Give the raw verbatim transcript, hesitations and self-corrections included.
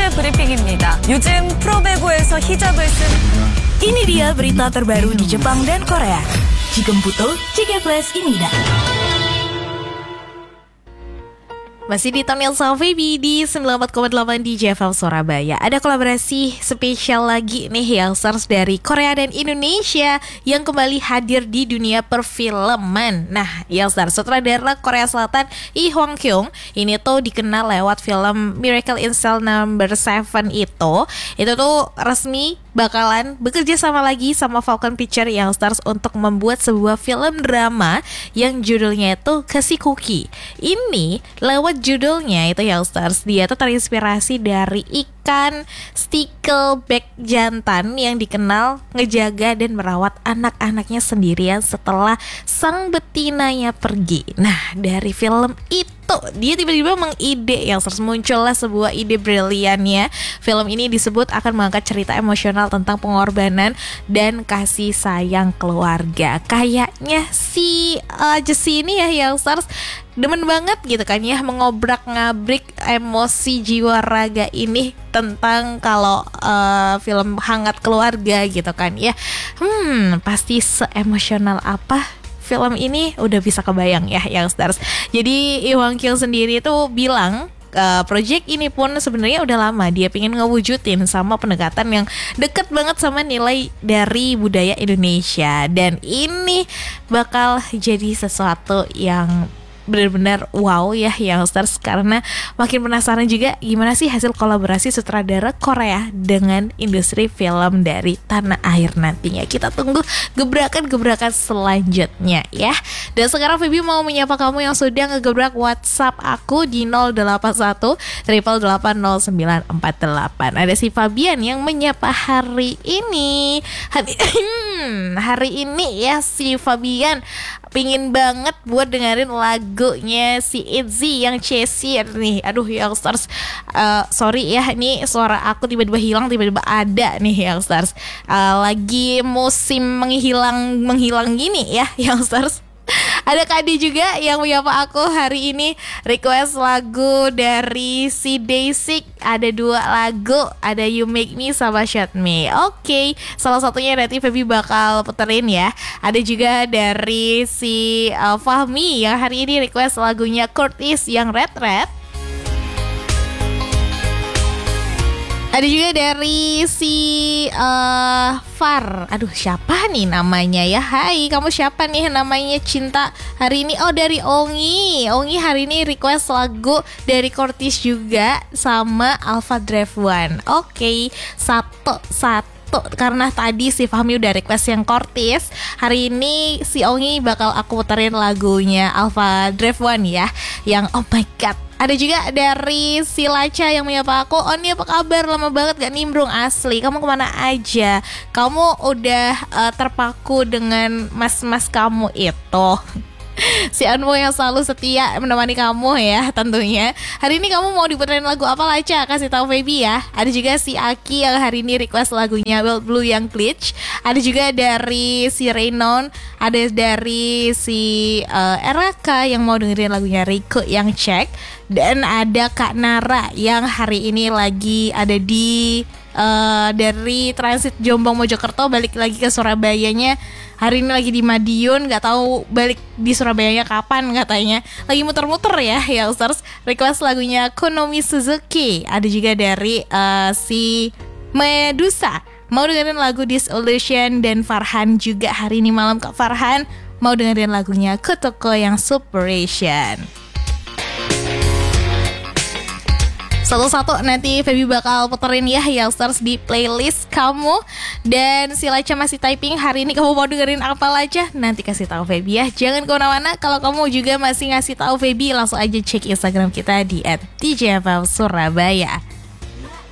브리핑입니다. 요즘 프로배구에서 히잡을 쓴 Ini dia berita terbaru di Jepang dan Korea. 지금부터 Cek Flash Imida. Masih di Tonil Salvebi di sembilan puluh empat koma delapan di J F M Surabaya. Ada kolaborasi spesial lagi nih Youngsters dari Korea dan Indonesia yang kembali hadir di dunia perfilman. Nah, Youngsters, sutradara Korea Selatan Lee Hwang Kyung ini tuh dikenal lewat film Miracle in Cell Number seven itu. Itu tuh resmi bakalan bekerja sama lagi sama Falcon Picture Youngsters untuk membuat sebuah film drama yang judulnya itu Kasih Cookie. Ini lewat judulnya itu Youngsters, dia tuh terinspirasi dari ikan stickleback jantan yang dikenal ngejaga dan merawat anak-anaknya sendirian setelah sang betinanya pergi. Nah, dari film itu dia tiba-tiba mengide yang muncullah sebuah ide briliannya. Film ini disebut akan mengangkat cerita emosional tentang pengorbanan dan kasih sayang keluarga. Kayaknya si uh, Jessie ini ya Youngsters demen banget gitu kan ya mengobrak-ngabrik emosi jiwa raga ini tentang kalau uh, film hangat keluarga gitu kan ya. Hmm, pasti seemosional apa film ini udah bisa kebayang ya Youngsters. Jadi Lee Hwang Kyung sendiri tuh bilang Uh, project ini pun sebenarnya udah lama dia pengen ngewujudin sama pendekatan yang deket banget sama nilai dari budaya Indonesia, dan ini bakal jadi sesuatu yang benar-benar wow ya Youngsters, karena makin penasaran juga gimana sih hasil kolaborasi sutradara Korea dengan industri film dari tanah air nantinya. Kita tunggu gebrakan-gebrakan selanjutnya ya. Dan sekarang Feby mau menyapa kamu yang sudah ngegebrak WhatsApp aku di nol delapan satu delapan delapan nol sembilan empat delapan. Ada si Fabian yang menyapa hari ini. Hari, hari ini ya si Fabian pingin banget buat dengerin lagunya si Itzy yang Chasey nih. Aduh Youngsters, uh, sorry ya, ini suara aku tiba-tiba hilang, tiba-tiba ada nih Youngsters. uh, Lagi musim menghilang menghilang gini ya Youngsters. Ada Kadi juga yang menyapa aku hari ini, request lagu dari si Daisy. Ada dua lagu, ada You Make Me sama Shut Me. Oke, okay, salah satunya nanti Feby bakal puterin ya. Ada juga dari si uh, Fahmi yang hari ini request lagunya Curtis yang Red Red. Ada juga dari si uh, Far. Aduh, siapa nih namanya ya? Hai, kamu siapa nih namanya Cinta hari ini? Oh, dari Ongi. Ongi hari ini request lagu dari Curtis juga sama Alpha Drive One. Oke, okay, satu satu. Karena tadi si Fahmi udah request yang Curtis, hari ini si Ongi bakal aku puterin lagunya Alpha Drive One ya, yang Oh My God. Ada juga dari si Laca yang menyapa aku, Oni apa kabar? Lama banget gak nimbrung, asli. Kamu kemana aja? Kamu udah uh, terpaku dengan mas-mas kamu itu. Si Anmo yang selalu setia menemani kamu ya tentunya. Hari ini kamu mau diputerin lagu apa Laca? Kasih tahu Feby ya. Ada juga si Aki yang hari ini request lagunya Wild Blue yang Glitch. Ada juga dari si Raynon. Ada dari si uh, Eraka yang mau dengerin lagunya Riko yang Check. Dan ada Kak Nara yang hari ini lagi ada di uh, dari transit Jombang Mojokerto balik lagi ke Surabayanya. Hari ini lagi di Madiun, nggak tahu balik di Surabayanya kapan katanya. Lagi muter-muter ya, Youngsters. Request lagunya Konomi Suzuki. Ada juga dari uh, si Medusa. Mau dengerin lagu Disillusion, dan Farhan juga hari ini malam Kak Farhan mau dengerin lagunya Kotoko yang Superation. Satu-satu nanti Feby bakal puterin ya Youngsters di playlist kamu. Dan si Laca masih typing, hari ini kamu mau dengerin apa Laca? Nanti kasih tahu Feby ya. Jangan kemana-mana. Kalau kamu juga masih ngasih tahu Feby, langsung aja cek Instagram kita di et di jfl surabaya.